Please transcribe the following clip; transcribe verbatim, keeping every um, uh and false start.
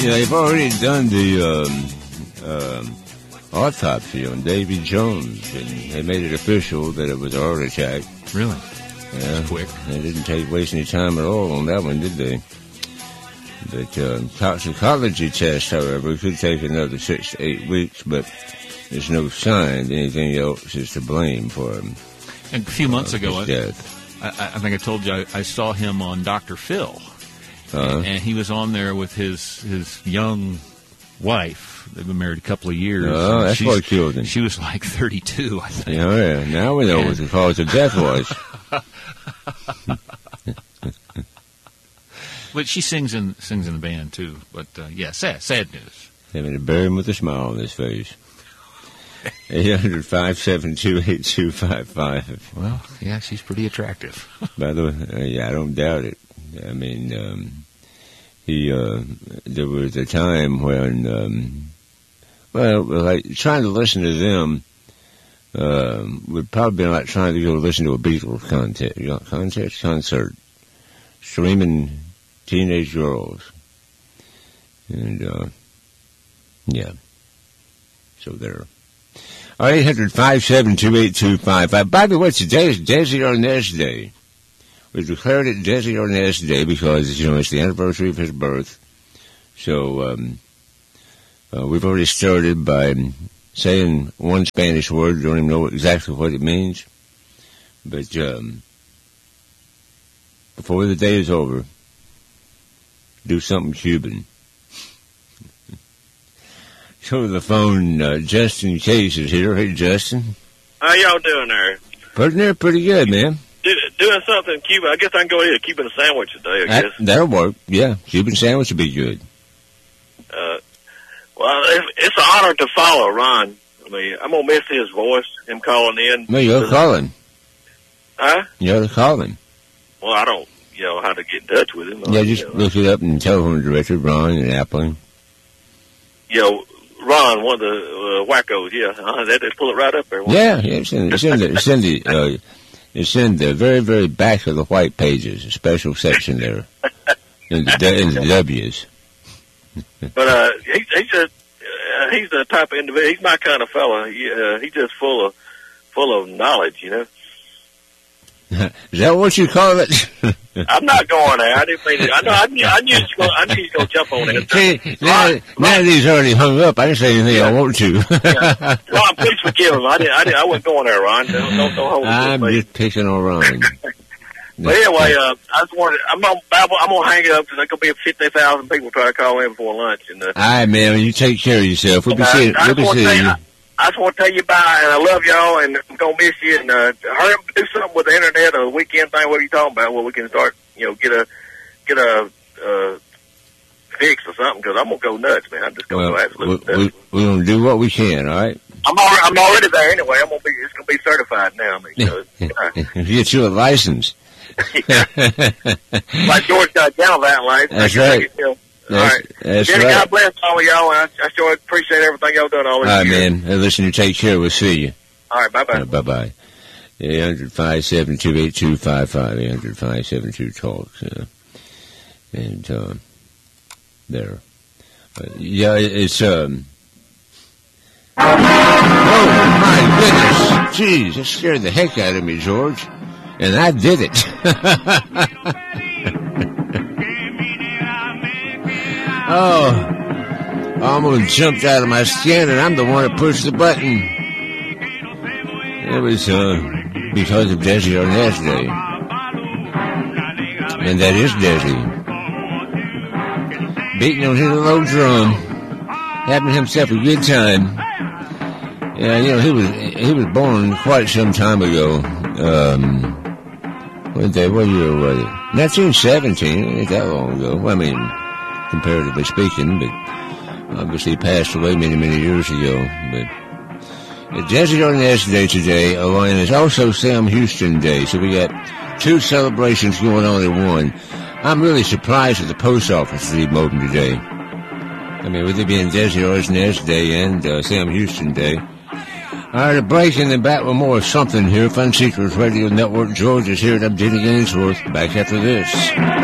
you know, they've already done the um, um, autopsy on Davy Jones, and they made it official that it was a heart attack. Really? Yeah. That's quick. They didn't take waste any time at all on that one, did they? But uh, toxicology test, however, could take another six to eight weeks, but there's no sign that anything else is to blame for him. And a few months uh, ago, I, death. I, I think I told you I, I saw him on Doctor Phil, Uh-huh. and, and he was on there with his his young wife. They've been married a couple of years. Oh, that's She's- what killed him. She was like thirty-two, I think. Yeah, yeah. Now we know And- what the cause of death was. But she sings in sings in the band too. But uh, yeah, sad sad news. Having to bury him with a smile on his face. eight hundred, five seven two, eight two five five. Well, yeah, she's pretty attractive. By the way, uh, yeah, I don't doubt it. I mean, um, he, uh, there was a time when, um, well, like trying to listen to them, um, would probably be like trying to go listen to a Beatles concert, you know, concert, concert, streaming teenage girls. And, uh, yeah. So there. All right, eight hundred, five seven two, eight two five five. By the way, today is Desi Arnaz Day. We declared it Desi Arnaz Day because, you know, it's the anniversary of his birth. So, um, uh, we've already started by saying one Spanish word. Don't even know exactly what it means. But, um, before the day is over, do something Cuban. Go to the phone. Uh, Justin Case is here. Hey, Justin. How y'all doing there? Pretty near, pretty good, man. Do, doing something Cuban. I guess I can go eat a Cuban sandwich today, I That, guess. that'll work. Yeah, Cuban sandwich would be good. Uh, well, it's, it's an honor to follow Ron. I mean, I'm going to miss his voice, him calling in. No, you're calling. Huh? You're calling. Well, I don't, you know, how to get in touch with him. Yeah, I, just you know, look it up in telephone directory, Ron and Appling. you know, Ron, one of the uh, wackos, yeah. Uh, they, they pull it right up there. Yeah, yeah, it's in, it's in the, it's in the, uh, it's in the very, very back of the white pages, a special section there, in the, in the W's. But uh, he, he's just, uh, he's the type of individual. He's my kind of fella. He, uh, he's just full of, full of knowledge, you know. Is that what you call it? I'm not going there. I didn't mean it. I know. I knew. I knew. He's gonna, I knew he's going to jump on it. See, now, now that he's already hung up, I didn't say anything Yeah. I want to. Yeah. Ron, please forgive him. I didn't. I, didn't, I wasn't going there, Ron. Don't, don't, don't hold it I'm to me. just picking on Ron. But anyway, uh, I just wanted. I'm gonna. I'm gonna hang it up because there's gonna be fifty thousand people try to call in before lunch. And uh, All right, man. You take care of yourself. We'll be uh, seeing, I we'll just be want to tell seeing you. you. I just want to tell you bye, and I love y'all, and I'm gonna miss you. And uh, hurry up, do something with the internet or the weekend thing. What are you talking about? Where we can start, you know, get a get a uh, fix or something. Because I'm gonna go nuts, man. I'm just gonna Well, go absolutely we, nuts. we, we're going to do what we can, all right? I'm already, I'm already there anyway. I'm gonna be. It's gonna be certified now. I mean, so, If you get you a license. like George got a Gallivan license. That's I can right. take it, you know. That's, all right. that's Jenny, right. God bless all of y'all, and I, I sure appreciate everything y'all done all All this right, year. man. Hey, listen, you take care. We'll see you. All right, bye-bye. Uh, bye-bye. eight hundred, five seven two, eight two five five, eight hundred, five seven two, talk. Uh, and, uh, there. Uh, yeah, it's, um... Oh, my goodness. Jeez, that scared the heck out of me, George. And I did it. Oh, I almost jumped out of my skin, and I'm the one that pushed the button. It was uh, because of Desi Arnaz Day. And that is Desi. Beating on his low drum, having himself a good time. Yeah, you know, he was he was born quite some time ago. Um, what day, what year was it? nineteen seventeen, it ain't that long ago. Well, I mean, comparatively speaking, but obviously he passed away many, many years ago. But it's Desi Arnaz Day today, and it's also Sam Houston Day. So we got two celebrations going on in one. I'm really surprised that the post office is even open today. I mean, with it being Desi Arnaz Day and uh, Sam Houston Day. All right, a break and then back with more of something here. Fun Seekers Radio Network. George is here, and I'm Denny Gainsworth. Back after this.